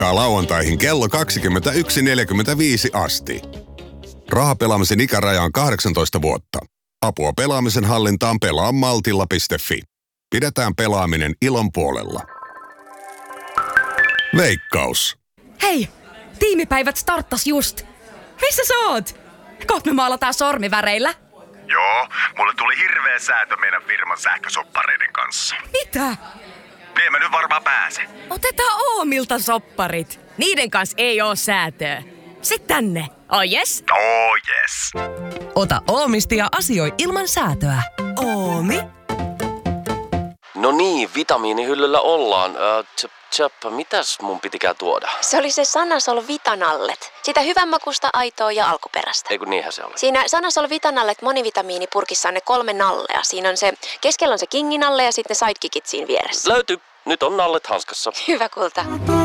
jatkaa lauantaihin kello 21.45 asti. Rahapelaamisen ikäraja on 18 vuotta. Apua pelaamisen hallintaan pelaa maltilla.fi. Pidetään pelaaminen ilon puolella. Veikkaus. Hei! Tiimipäivät starttas just. Missä sä oot? Kohta me maalataan sormiväreillä. Joo, mulle tuli hirveä säätö meidän firman sähkösoppareiden kanssa. Mitä? En mä nyt varmaan pääse. Otetaan Oomilta sopparit. Niiden kanssa ei oo säätöä. Sit tänne. Oh yes? Oh yes. Ota Oomista ja asioi ilman säätöä. Oomi? No niin, vitamiinihyllyllä ollaan. Mitäs mun pitikään tuoda? Se oli se Sanasol Vitanallet. Sitä hyvänmakuista, aitoa ja alkuperäistä. Eiku niinhän se oli. Siinä Sanasol Vitanallet monivitamiinipurkissa on ne 3 nallea. Siinä on se, keskellä on se kinginalle ja sitten ne sidekickit siinä vieressä. Löytyy. Nyt on nallet hanskassa. Hyvä kulta.